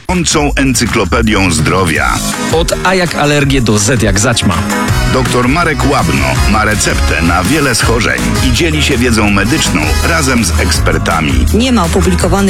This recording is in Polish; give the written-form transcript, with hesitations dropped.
encyklopedią zdrowia. Od A jak alergię do Z jak zaćma. Dr Marek Łabno ma receptę na wiele schorzeń i dzieli się wiedzą medyczną razem z ekspertami. Nie ma opublikowanych